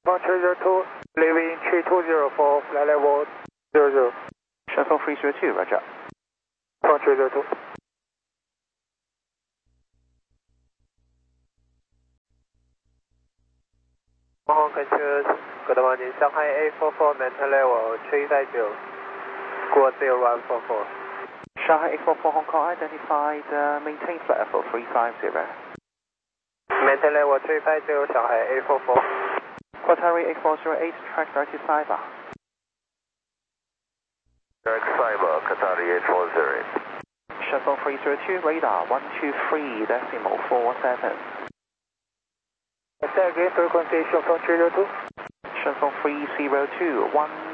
302, leaving 3204, flight level 00. Shuttle 302, roger. 302. Hong Kong controls, good morning, Shanghai 844, mental level 350, squad 0144. Shanghai 844 Hong Kong identified, maintain flight level 350. Mental level 350, Shanghai 844. Qatari 8408, track 35. 35, Qatari 8408. Shuttle 302, radar 123.47. Say again, frequency, Shuttle 302. Shuttle 302,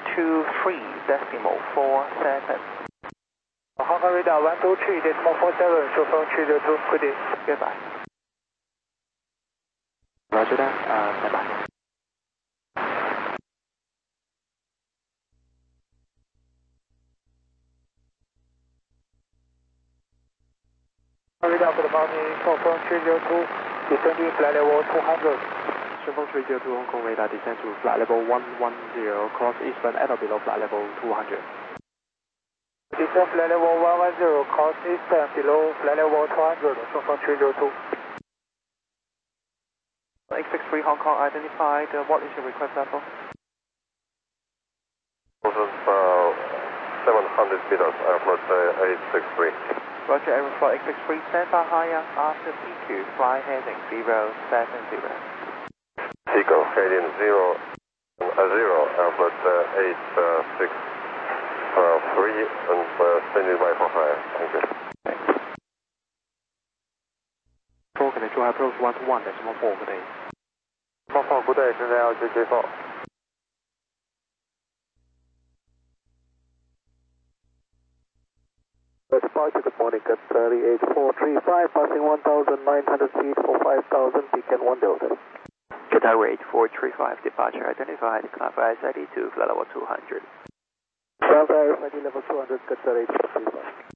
123.47. Hong Kong radar 123.47, Shuttle 302, good day. Goodbye. Roger that, bye-bye. Radar, good morning, Shuttle 302, descending flight level 200. Shuttle 302 Hong Kong radar descend to flight level 110, cross eastbound at or below flight level 200. Descend flight level 110, cross eastbound below flight level 200, Shuttle 302. 863 Hong Kong identified, what is your request level? 700 meters, airport 863. Roger, Aeroflot 863, stand by higher after PQ, fly heading 070. Seagull heading 0, airport 863, and standing by for higher. Thank you. Control control approach 121, decimal 4, good day. 4, good day，现在要接接报。Departure, good morning, at 38435, passing 1,900 feet for 5,000, beacon 1 Delta. Qatari 8435, departure identified, climb SID to flight level 200. Climb SID level 200, Qatar 8435.